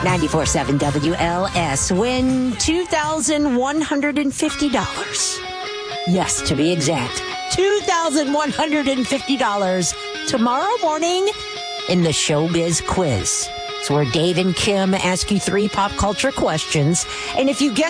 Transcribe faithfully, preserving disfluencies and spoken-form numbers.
ninety-four point seven W L S. Win two thousand one hundred fifty dollars. Yes, to be exact. two thousand one hundred fifty dollars tomorrow morning in the Showbiz Quiz. It's where Dave and Kim ask you three pop culture questions. And if you guess